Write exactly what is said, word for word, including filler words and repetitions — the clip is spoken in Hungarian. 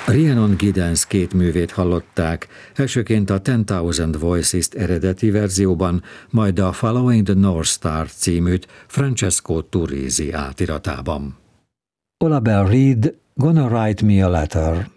Rhiannon Giddens két művét hallották, elsőként a Ten Thousand Voices eredeti verzióban, majd a Following the North Star címűt Francesco Turrisi átiratában. Ola Belle Reed, Gonna Write Me a Letter.